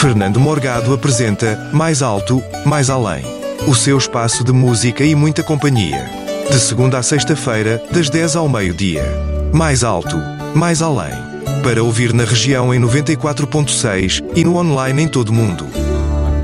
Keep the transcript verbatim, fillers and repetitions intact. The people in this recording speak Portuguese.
Fernando Morgado apresenta Mais Alto, Mais Além. O seu espaço de música e muita companhia. De segunda a sexta-feira, das dez ao meio-dia. Mais Alto, Mais Além. Para ouvir na região em noventa e quatro ponto seis e no online em todo o mundo.